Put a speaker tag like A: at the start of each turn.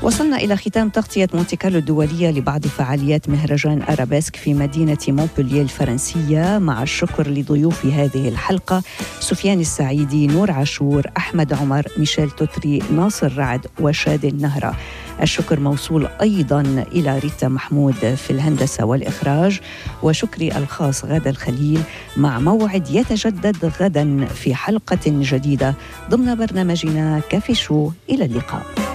A: وصلنا إلى ختام تغطية مونتي كارلو الدولية لبعض فعاليات مهرجان أرابيسك في مدينة مونبولييه الفرنسية، مع الشكر لضيوف هذه الحلقة: سفيان السعيدي، نور عاشور، أحمد عمر، ميشيل توتري، ناصر رعد وشادي النهرة. الشكر موصول أيضا إلى ريتا محمود في الهندسة والإخراج، وشكري الخاص غادة الخليل، مع موعد يتجدد غدا في حلقة جديدة ضمن برنامجنا كافي شو. إلى اللقاء.